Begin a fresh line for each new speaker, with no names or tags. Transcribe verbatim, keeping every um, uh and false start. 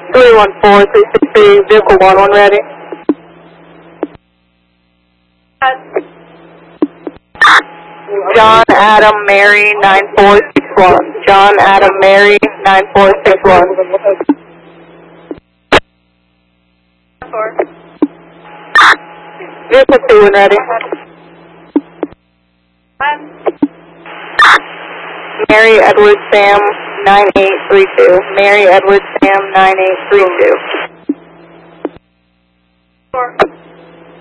three one four, three six three, vehicle one one ready. John Adam Mary nine four six one. John Adam Mary nine four six one. Vehicle two when ready. Mary Edward Sam nine eight three two. Mary Edward Sam nine eight three two.